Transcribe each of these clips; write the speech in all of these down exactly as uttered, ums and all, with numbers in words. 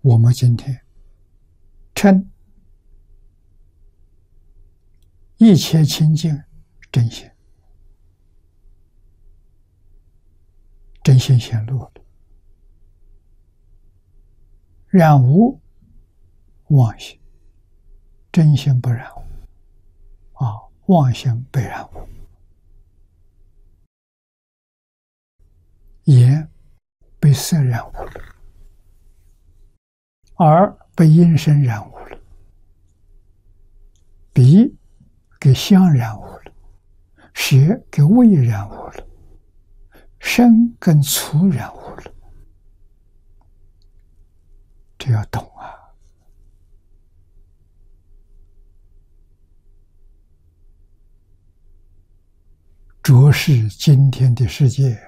我们今天称一切清净真心，真心显露了，染无妄心，真心不染污啊，妄心被染污，眼被色染污了，耳被音声染污了，鼻给香染污了，舌给味染污了，身跟粗染污了。这要懂啊！着视今天的世界，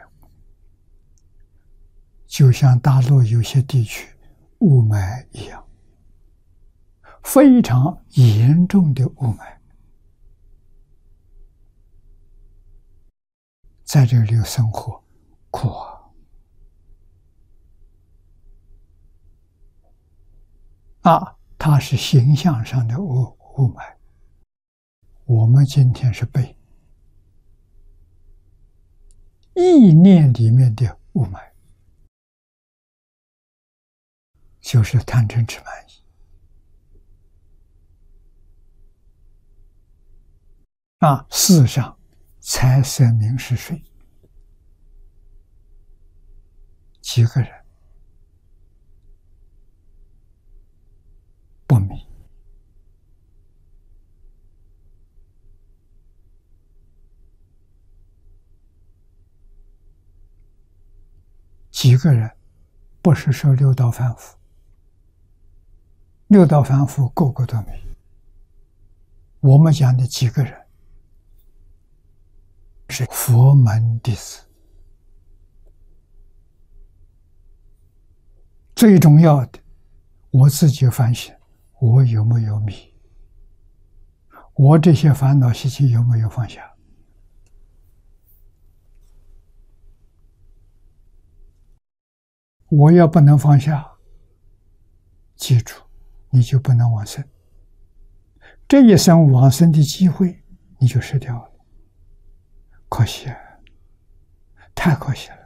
就像大陆有些地区雾霾一样，非常严重的雾霾。在这里生活苦啊！啊，它是形象上的雾雾霾。我们今天是被意念里面的雾霾，就是贪嗔痴慢疑啊，世上财色名食睡，几个人不迷？几个人不是说六道凡夫？六道凡夫个个都迷。我们讲的几个人是佛门弟子。最重要的，我自己反省，我有没有迷？我这些烦恼习气有没有放下？我要不能放下，记住，你就不能往生。这一生往生的机会，你就失掉了，可惜啊，太可惜了。